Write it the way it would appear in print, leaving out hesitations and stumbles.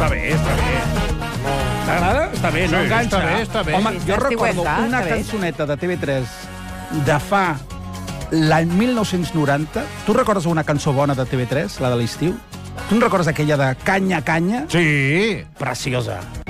està bé, està bé. T'agrada? Està bé, no enganxa. Està bé. Home, jo recordo una cançoneta de TV3 de fa l'any 1990. Tu recordes una cançó bona de TV3, la de l'estiu? Tu no recordes aquella de Canya, Canya? Sí. Preciosa.